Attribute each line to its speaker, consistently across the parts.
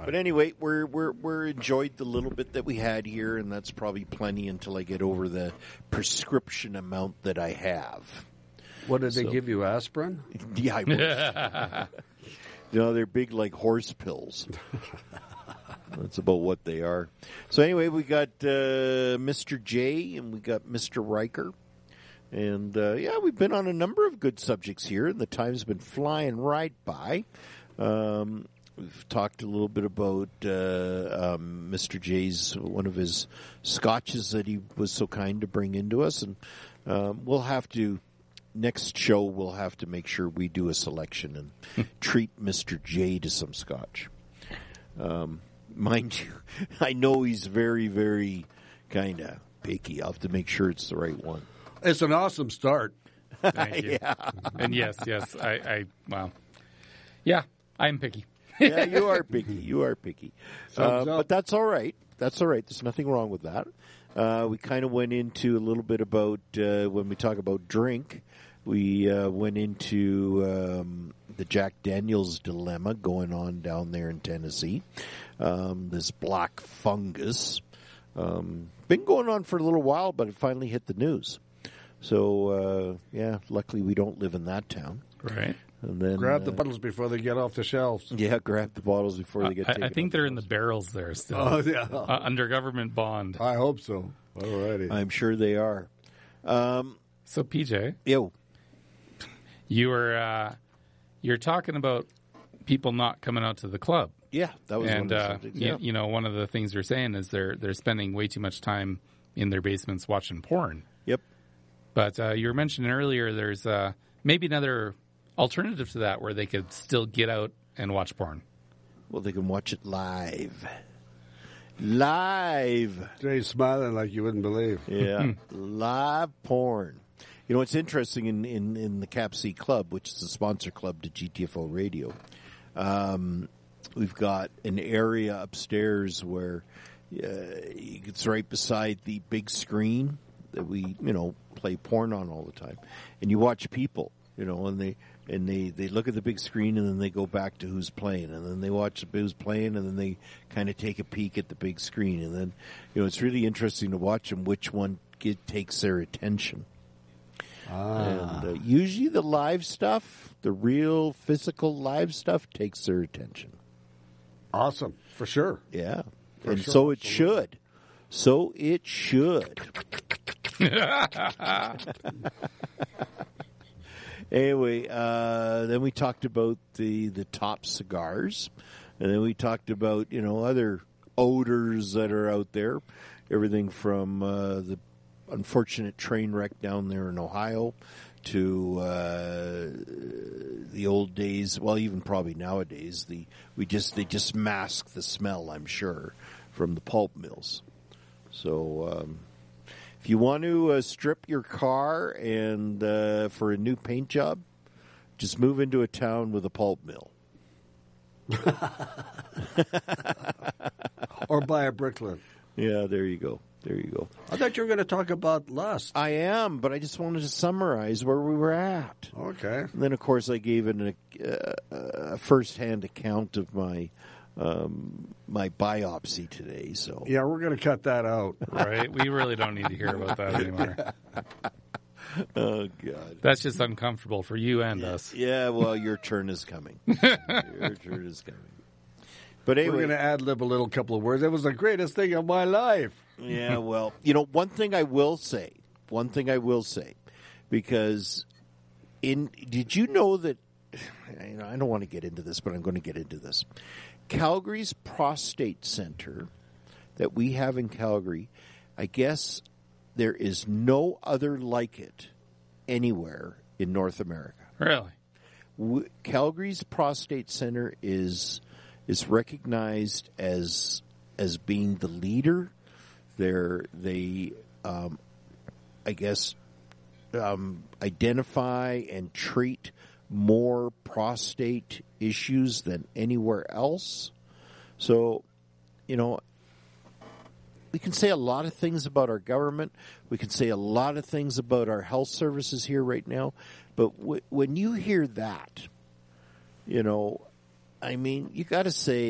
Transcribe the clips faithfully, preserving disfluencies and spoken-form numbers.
Speaker 1: But anyway, we're we're we're enjoyed the little bit that we had here, and that's probably plenty until I get over the prescription amount that I have.
Speaker 2: What did they
Speaker 1: So-
Speaker 2: give you, aspirin?
Speaker 1: Yeah, I wish. You know, they're big like horse pills. That's about what they are. So anyway, we got uh, Mister J and we got Mister Riker. And, uh, yeah, we've been on a number of good subjects here, and the time's been flying right by. Um, we've talked a little bit about uh, um, Mister J's, one of his scotches that he was so kind to bring into us. And um, we'll have to, next show, we'll have to make sure we do a selection and treat Mister J to some scotch. Um, mind you, I know he's very, very kind of picky. I'll have to make sure it's the right one.
Speaker 2: It's an awesome start.
Speaker 3: Thank you.
Speaker 1: Yeah.
Speaker 3: And yes, yes, I, I, wow. Yeah, I'm picky.
Speaker 1: Yeah, you are picky. You are picky. Uh,
Speaker 2: Thumbs up.
Speaker 1: but that's all right. That's all right. There's nothing wrong with that. Uh, we kind of went into a little bit about, uh, when we talk about drink, we uh, went into um, the Jack Daniels dilemma going on down there in Tennessee. Um, this black fungus. Um, been going on for a little while, but it finally hit the news. So, uh, yeah, luckily we don't live in that town.
Speaker 3: Right.
Speaker 1: And then
Speaker 2: Grab the
Speaker 1: uh,
Speaker 2: bottles before they get off the shelves.
Speaker 1: Yeah, grab the bottles before they get
Speaker 3: I,
Speaker 1: taken
Speaker 3: I think
Speaker 1: off
Speaker 3: they're
Speaker 1: the
Speaker 3: in the
Speaker 1: shelves.
Speaker 3: barrels there still.
Speaker 2: Oh, yeah.
Speaker 3: Uh, under government bond.
Speaker 2: I hope so. All righty.
Speaker 1: I'm sure they are. Um,
Speaker 3: So, P J,
Speaker 1: yo,
Speaker 3: you were uh, you're talking about people not coming out to the club.
Speaker 1: yeah, that was
Speaker 3: and
Speaker 1: one of the
Speaker 3: uh,
Speaker 1: subjects.
Speaker 3: you,
Speaker 1: Yeah.
Speaker 3: you know, one of the things you're saying is they're they're spending way too much time in their basements watching porn.
Speaker 1: Yep.
Speaker 3: But uh, you were mentioning earlier there's uh, maybe another alternative to that where they could still get out and watch porn.
Speaker 1: Well, they can watch it live. Live.
Speaker 2: Jay's smiling like you wouldn't believe.
Speaker 1: Yeah. Live porn. You know, it's interesting in, in, in the Cap C Club, which is a sponsor club to G T F O Radio. Um, we've got an area upstairs where uh, it's right beside the big screen that we, you know, play porn on all the time. And you watch people, you know, and they and they, they look at the big screen and then they go back to who's playing. And then they watch who's playing and then they kind of take a peek at the big screen. And then, you know, it's really interesting to watch them, which one get, takes their attention. And uh, usually the live stuff, the real physical live stuff, takes their attention.
Speaker 2: Awesome. For sure.
Speaker 1: Yeah.
Speaker 2: For
Speaker 1: and
Speaker 2: sure,
Speaker 1: so it
Speaker 2: absolutely.
Speaker 1: should. So it should. Anyway, uh, then we talked about the, the top cigars. And then we talked about, you know, other odors that are out there. Everything from uh, the unfortunate train wreck down there in Ohio to uh, the old days, well, even probably nowadays, the we just they just mask the smell, I'm sure, from the pulp mills. So um, if you want to uh, strip your car and uh, for a new paint job, just move into a town with a pulp mill.
Speaker 2: Or buy a bricklet.
Speaker 1: Yeah, there you go. There you go.
Speaker 2: I thought you were going to talk about lust.
Speaker 1: I am, but I just wanted to summarize where we were at.
Speaker 2: Okay.
Speaker 1: And then, of course, I gave an, uh, a first-hand account of my um, my biopsy today. So
Speaker 2: Yeah, we're going to cut that out.
Speaker 3: Right? We really don't need to hear about that anymore.
Speaker 1: oh god,
Speaker 3: That's just uncomfortable for you and us.
Speaker 1: yeah. Well, your turn is coming. Your turn is coming. But
Speaker 2: We're
Speaker 1: anyway,
Speaker 2: going to ad-lib a little couple of words. It was the greatest thing of my life.
Speaker 1: yeah. Well, you know, one thing I will say, one thing I will say, because in did you know that? I don't want to get into this, but I'm going to get into this. Calgary's prostate center that we have in Calgary, I guess there is no other like it anywhere in North America.
Speaker 3: Really?
Speaker 1: W- Calgary's prostate center is is recognized as as being the leader. They're, they, um, I guess, um, identify and treat more prostate issues than anywhere else. So, you know, we can say a lot of things about our government. We can say a lot of things about our health services here right now. But w- when you hear that, you know, I mean, you got to say,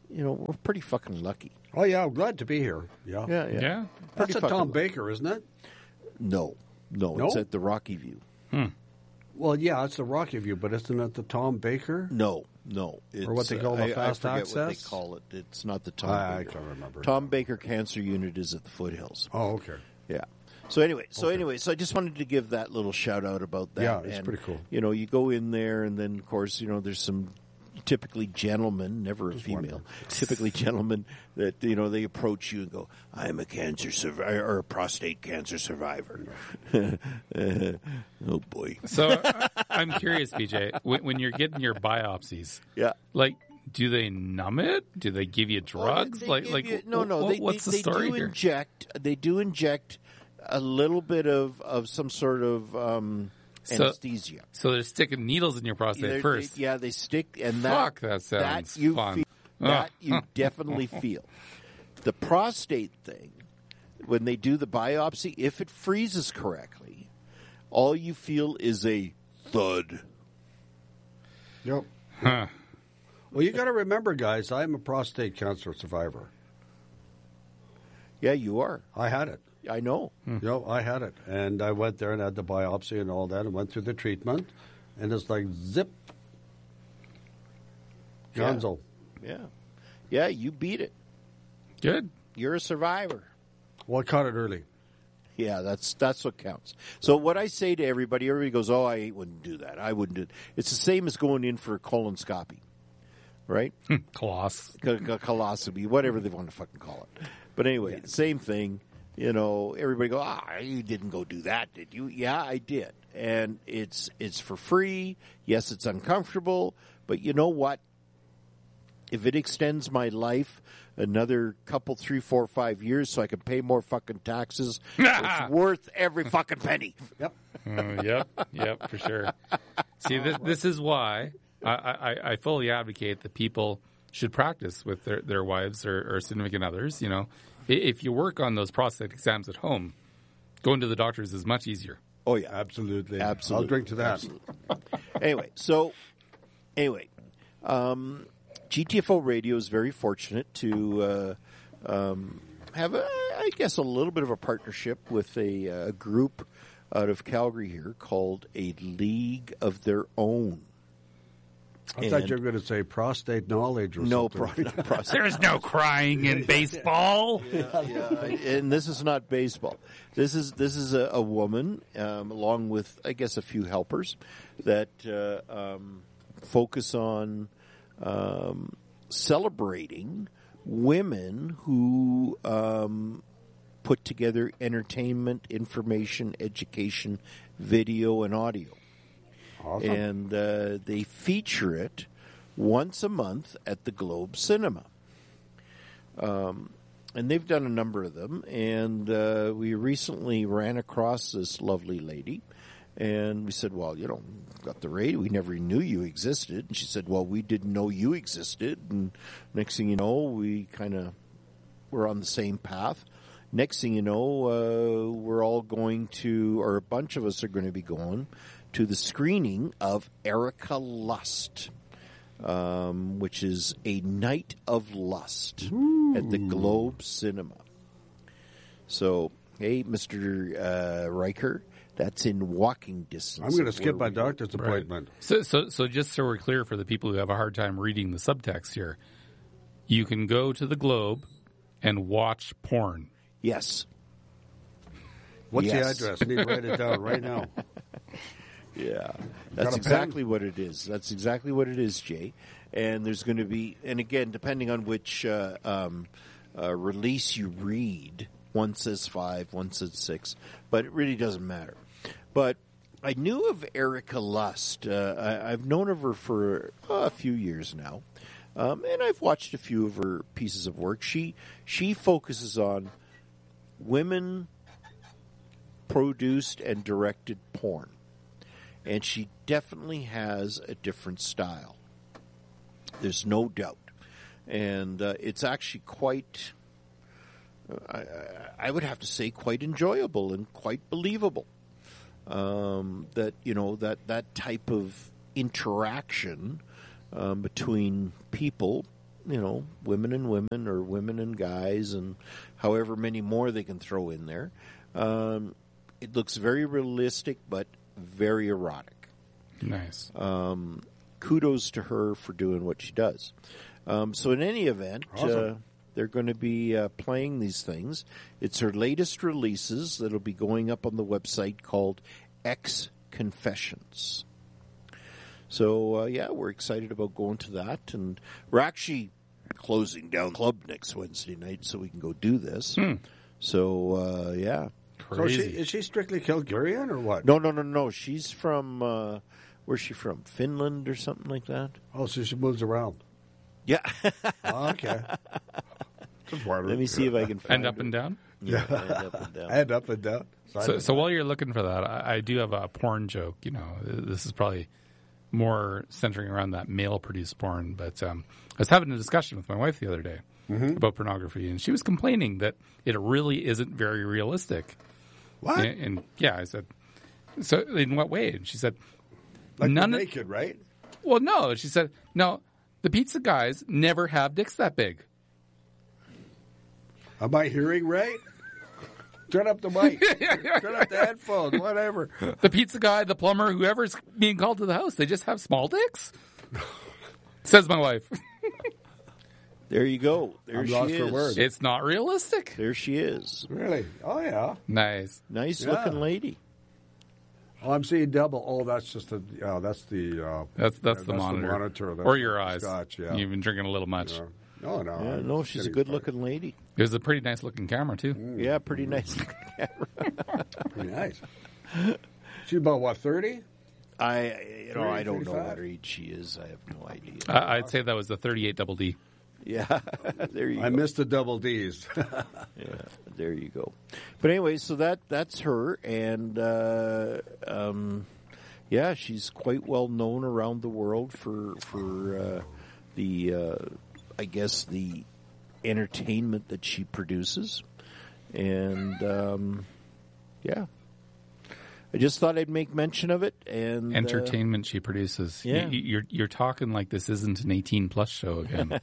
Speaker 1: you know, we're pretty fucking lucky.
Speaker 2: Oh, yeah, I'm glad to be here. Yeah.
Speaker 1: Yeah, yeah.
Speaker 3: Yeah.
Speaker 2: That's
Speaker 1: Pretty
Speaker 2: a Tom
Speaker 1: fucking-
Speaker 2: Baker, isn't it?
Speaker 1: No, no,
Speaker 2: No?
Speaker 1: it's at the Rocky View.
Speaker 2: Well, yeah, it's the Rocky View, but isn't it the Tom Baker?
Speaker 1: No, no. It's,
Speaker 2: Or what they call
Speaker 1: uh,
Speaker 2: the
Speaker 1: I-
Speaker 2: fast
Speaker 1: I forget
Speaker 2: access?
Speaker 1: what they call it. It's not the Tom
Speaker 2: I, I
Speaker 1: Baker.
Speaker 2: can't remember.
Speaker 1: Tom Baker Cancer Unit is at the Foothills.
Speaker 2: Oh, okay.
Speaker 1: Yeah. So anyway, so anyway, so I just wanted to give that little shout out about that.
Speaker 2: Yeah, it's
Speaker 1: And,
Speaker 2: pretty cool.
Speaker 1: You know, you go in there, and then of course, you know, there's some typically gentlemen, never a female, typically gentlemen that you know they approach you and go, "I'm a cancer survivor or a prostate cancer survivor." Uh, oh boy.
Speaker 3: So uh, I'm curious, B J, when, when you're getting your biopsies,
Speaker 1: Yeah.
Speaker 3: like, do they numb it? Do they give you drugs?
Speaker 1: They
Speaker 3: like,
Speaker 1: give
Speaker 3: like
Speaker 1: you- no, no.
Speaker 3: wh-
Speaker 1: they,
Speaker 3: what's
Speaker 1: they,
Speaker 3: the story
Speaker 1: they do
Speaker 3: here?
Speaker 1: inject. They do inject a little bit of, of some sort of um,
Speaker 3: So-
Speaker 1: anesthesia.
Speaker 3: So they're sticking needles in your prostate
Speaker 1: They're-
Speaker 3: first.
Speaker 1: they- yeah, they stick, and that
Speaker 3: Fuck, that sounds
Speaker 1: that you
Speaker 3: fun.
Speaker 1: Feel, that you definitely feel. The prostate thing, when they do the biopsy, if it freezes correctly, all you feel is a thud.
Speaker 2: Yep.
Speaker 3: Huh.
Speaker 2: Well, you got to remember, guys, I'm a prostate cancer survivor.
Speaker 1: Yeah, you are.
Speaker 2: I had it.
Speaker 1: I know.
Speaker 2: You know, I had it. And I went there and had the biopsy and all that and went through the treatment. And it's like zip.
Speaker 1: Yeah.
Speaker 2: Gonzo.
Speaker 1: Yeah, yeah, you beat it.
Speaker 3: Good.
Speaker 1: You're a survivor.
Speaker 2: Well, I caught it early.
Speaker 1: Yeah, that's that's what counts. So what I say to everybody, everybody goes, "Oh, I wouldn't do that. I wouldn't do it." It's the same as going in for a colonoscopy, right?
Speaker 3: Coloss.
Speaker 1: C- c- Coloscopy, whatever they want to fucking call it. But anyway, same thing. You know, everybody go, "Ah, you didn't go do that, did you?" Yeah, I did, and it's it's for free. Yes, it's uncomfortable, but you know what? If it extends my life another couple, three, four, five years, so I can pay more fucking taxes, it's worth every fucking penny.
Speaker 2: Yep.
Speaker 3: Uh, yep, yep, for sure. See, this, this is why I, I, I fully advocate that people should practice with their, their wives or, or significant others. You know, I- if you work on those prostate exams at home, going to the doctors is much easier.
Speaker 1: Oh yeah,
Speaker 2: Absolutely.
Speaker 1: Absolutely.
Speaker 2: I'll drink to that.
Speaker 1: anyway, so anyway, um, G T F O Radio is very fortunate to uh, um, have, a, I guess, a little bit of a partnership with a, uh group out of Calgary here called A League of Their Own.
Speaker 2: I thought
Speaker 1: And-
Speaker 2: you were going to say prostate knowledge or
Speaker 1: No,
Speaker 2: something.
Speaker 1: pro- not process.
Speaker 3: There's no crying in baseball.
Speaker 1: yeah, and this is not baseball. This is this is a, a woman, um, along with I guess a few helpers, that uh, um, focus on um, celebrating women who um, put together entertainment, information, education, video, and audio.
Speaker 2: Awesome.
Speaker 1: And uh, they feature it once a month at the Globe Cinema. Um, and they've done a number of them. And uh, we recently ran across this lovely lady. And we said, well, you know, got the radio. We never knew you existed. And she said, well, we didn't know you existed. And next thing you know, we kind of were on the same path. Next thing you know, uh, we're all going to, or a bunch of us are going to be going to the screening of Erica Lust, um, which is a night of lust
Speaker 2: Ooh.
Speaker 1: at the Globe Cinema. So, hey, Mister Uh, Riker, that's in walking distance.
Speaker 2: I'm going to
Speaker 1: of
Speaker 2: skip
Speaker 1: where
Speaker 2: my
Speaker 1: we-
Speaker 2: doctor's appointment.
Speaker 3: So, so, so just so we're clear for the people who have a hard time reading the subtext here, you can go to the Globe and watch porn.
Speaker 1: Yes.
Speaker 2: What's
Speaker 1: Yes.
Speaker 2: the address? I need to write it down right now.
Speaker 1: Yeah,
Speaker 2: Got
Speaker 1: that's
Speaker 2: a
Speaker 1: exactly what it is. That's exactly what it is, Jay. And there's going to be, and again, depending on which uh, um, uh, release you read, one says five, one says six, but it really doesn't matter. But I knew of Erica Lust. Uh, I, I've known of her for uh, a few years now, um, and I've watched a few of her pieces of work. She she focuses on women produced and directed porn. And she definitely has a different style. There's no doubt. And uh, it's actually quite, uh, I, I would have to say, quite enjoyable and quite believable. Um, that, you know, that, that type of interaction um, between people, you know, women and women or women and guys and however many more they can throw in there. Um, it looks very realistic, but very erotic.
Speaker 3: Nice.
Speaker 1: Um, kudos to her for doing what she does. Um, so in any event,
Speaker 2: Awesome.
Speaker 1: uh, they're going to be uh, playing these things. It's her latest releases that'll be going up on the website called X Confessions. So, uh, yeah, we're excited about going to that. And we're actually closing down the club next Wednesday night so we can go do this.
Speaker 3: Hmm.
Speaker 1: So, uh, yeah.
Speaker 2: So is she,
Speaker 3: Crazy.
Speaker 2: is she strictly Kilgarian or what?
Speaker 1: No, no, no, no. She's from, uh, where's she from? Finland or something like that?
Speaker 2: Oh, so she moves around.
Speaker 1: Yeah.
Speaker 2: Oh, okay. Just wondering.
Speaker 1: Let me see if I can find
Speaker 3: And up
Speaker 1: her.
Speaker 3: and down?
Speaker 1: Yeah, and up and down.
Speaker 2: And up and down. Side
Speaker 3: So,
Speaker 2: and
Speaker 3: so
Speaker 2: side.
Speaker 3: while you're looking for that, I, I do have a porn joke. You know, this is probably more centering around that male-produced porn. But um, I was having a discussion with my wife the other day about pornography, and she was complaining that it really isn't very realistic.
Speaker 2: What?
Speaker 3: And, and yeah, I said, so in what way? And she said,
Speaker 2: Like
Speaker 3: none
Speaker 2: they're
Speaker 3: of,
Speaker 2: naked, right?
Speaker 3: well, no. She said, no, the pizza guys never have dicks that big.
Speaker 2: Am I hearing right? Turn up the mic. Turn up the headphones, whatever.
Speaker 3: The pizza guy, the plumber, whoever's being called to the house, they just have small dicks? Says my wife.
Speaker 1: There you go. There
Speaker 2: I'm
Speaker 1: she
Speaker 2: lost
Speaker 1: is.
Speaker 2: for words.
Speaker 3: It's not realistic.
Speaker 1: There she is.
Speaker 2: Really? Oh, yeah.
Speaker 3: Nice.
Speaker 1: Nice
Speaker 2: Yeah.
Speaker 1: looking lady.
Speaker 2: Oh, I'm seeing double. Oh, that's just the, yeah, that's the, uh,
Speaker 3: That's that's
Speaker 2: yeah,
Speaker 3: the monitor.
Speaker 2: monitor. That's
Speaker 3: or
Speaker 2: the
Speaker 3: your eyes.
Speaker 2: Scotch, yeah.
Speaker 3: You've been drinking a little much.
Speaker 2: Yeah. No, no.
Speaker 1: Yeah,
Speaker 2: I'm
Speaker 1: no,
Speaker 2: just
Speaker 1: she's a
Speaker 2: getting
Speaker 1: good looking lady.
Speaker 3: It was a pretty nice looking camera, too.
Speaker 1: Yeah, pretty nice looking camera.
Speaker 2: started. Pretty nice. She's about, what, thirty?
Speaker 1: I, you know, I don't know
Speaker 2: thirty-five?
Speaker 1: what her age she is. I have no idea.
Speaker 3: I, I'd say that was the thirty-eight double D.
Speaker 1: Yeah, there you
Speaker 2: I
Speaker 1: go.
Speaker 2: missed the double D's.
Speaker 1: Yeah, there you go. But anyway, so that that's her, and uh, um, yeah, she's quite well known around the world for for uh, the, uh, I guess, the entertainment that she produces, and um, yeah, I just thought I'd make mention of it. And uh,
Speaker 3: Entertainment she produces.
Speaker 1: yeah.
Speaker 3: You, you're you're talking like this isn't an eighteen plus show again.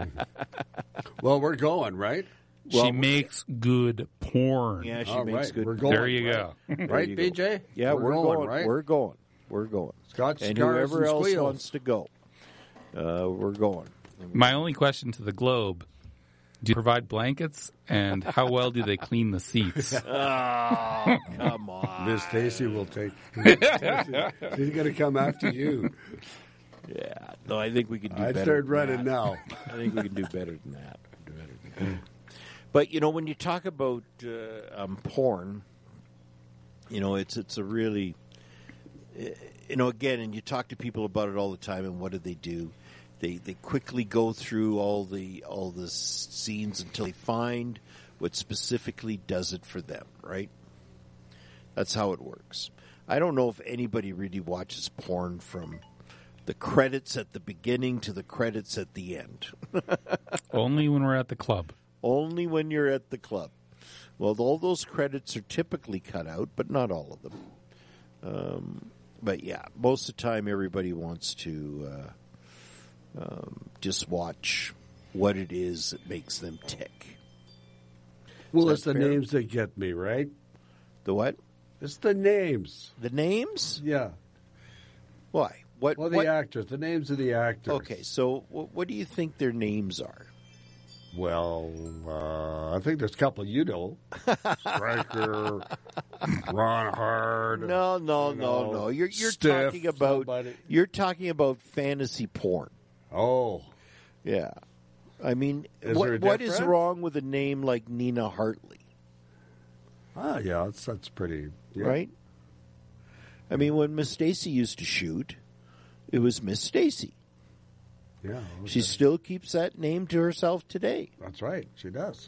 Speaker 2: Well, we're going, right?
Speaker 1: Well,
Speaker 3: she makes good porn.
Speaker 1: yeah, she
Speaker 2: All
Speaker 1: makes
Speaker 2: right,
Speaker 1: good.
Speaker 2: we're going.
Speaker 3: There you
Speaker 2: right?
Speaker 3: go.
Speaker 1: There
Speaker 2: Right,
Speaker 1: you go.
Speaker 2: B J?
Speaker 1: Yeah, we're,
Speaker 2: going,
Speaker 1: going.
Speaker 2: right?
Speaker 1: We're going. We're going.
Speaker 2: Scotch,
Speaker 1: And
Speaker 2: cigars,
Speaker 1: whoever
Speaker 2: and
Speaker 1: else
Speaker 2: squeals.
Speaker 1: wants to go, uh, we're going.
Speaker 3: My only question to the Globe: do you provide blankets, and how well do they clean the seats?
Speaker 1: Oh, come on.
Speaker 2: Miss Stacy will take. She's going to come after you.
Speaker 1: Yeah. No, I think we can do
Speaker 2: I
Speaker 1: better.
Speaker 2: started
Speaker 1: than
Speaker 2: running
Speaker 1: that.
Speaker 2: now.
Speaker 1: I think we can do better than that. Do better than that. But, you know, when you talk about uh, um, porn, you know, it's it's a really, uh, you know, again, and you talk to people about it all the time, and what do they do? They they quickly go through all the all the s- scenes until they find what specifically does it for them, right? That's how it works. I don't know if anybody really watches porn from the credits at the beginning to the credits at the end.
Speaker 3: Only when we're at the club.
Speaker 1: Only when you're at the club. Well, all those credits are typically cut out, but not all of them. Um, but yeah, most of the time everybody wants to uh, um, just watch what it is that makes them tick.
Speaker 2: Well,
Speaker 1: Is
Speaker 2: it's
Speaker 1: that
Speaker 2: the
Speaker 1: fair?
Speaker 2: names that get me, right?
Speaker 1: The what?
Speaker 2: It's the names.
Speaker 1: The names?
Speaker 2: Yeah.
Speaker 1: Why? What?
Speaker 2: Well, the
Speaker 1: what?
Speaker 2: actors. The names of the actors.
Speaker 1: Okay, so what, what do you think their names are?
Speaker 2: Well, uh, I think there's a couple you know. Stryker, Ron Hard.
Speaker 1: No, no,
Speaker 2: you
Speaker 1: no,
Speaker 2: know,
Speaker 1: no. You're you're
Speaker 2: Stiff,
Speaker 1: talking about
Speaker 2: somebody.
Speaker 1: you're talking about fantasy porn.
Speaker 2: Oh.
Speaker 1: Yeah, I mean,
Speaker 2: Is
Speaker 1: what
Speaker 2: there a
Speaker 1: what is
Speaker 2: difference?
Speaker 1: wrong with a name like Nina Hartley,
Speaker 2: Ah, yeah, that's, that's pretty. Yeah.
Speaker 1: right? I mean, when Miss Stacy used to shoot, it was Miss Stacy.
Speaker 2: Yeah. okay.
Speaker 1: She still keeps that name to herself today.
Speaker 2: That's right. She does.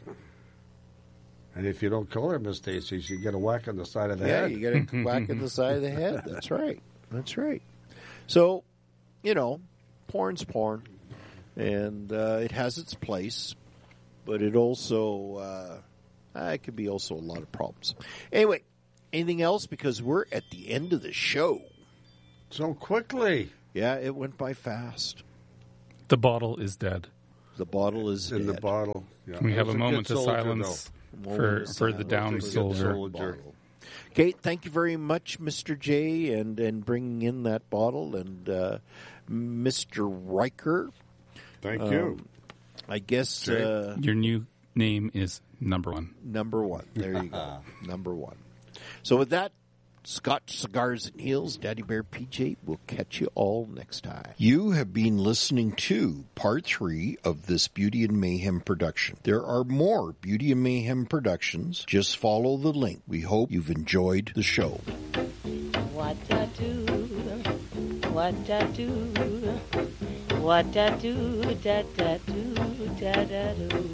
Speaker 2: And if you don't call her Miss Stacy, she get a whack on the side of the
Speaker 1: Yeah,
Speaker 2: head.
Speaker 1: you get a whack in the side of the head. That's right. That's right. So, you know, porn's porn, and uh, it has its place, but it also uh, uh, it could be also a lot of problems. Anyway, anything else? Because we're at the end of the show.
Speaker 2: So quickly.
Speaker 1: Yeah, it went by fast.
Speaker 3: The bottle is dead.
Speaker 1: The bottle is
Speaker 2: in
Speaker 1: dead.
Speaker 2: the bottle. Yeah.
Speaker 3: Can we have
Speaker 2: It was
Speaker 3: a moment
Speaker 2: good
Speaker 3: of
Speaker 2: soldier,
Speaker 3: silence
Speaker 1: Moment
Speaker 3: for
Speaker 1: of
Speaker 3: for the
Speaker 1: silence.
Speaker 3: downed
Speaker 2: It was a good
Speaker 3: soldier?
Speaker 2: soldier.
Speaker 1: Okay, thank you very much, Mister J, and, and bringing in that bottle. And uh, Mister Riker,
Speaker 2: Thank
Speaker 1: um,
Speaker 2: you.
Speaker 1: I guess
Speaker 2: Jay?
Speaker 1: uh,
Speaker 3: Your new name is number one.
Speaker 1: number one. There you go. Number one. So with that, Scotch Cigars and Heels, Daddy Bear P J, we'll catch you all next time. You have been listening to part three of this Beauty and Mayhem production. There are more Beauty and Mayhem productions. Just follow the link. We hope you've enjoyed the show.
Speaker 4: What I do, what I do, what I do, da da do, da da do.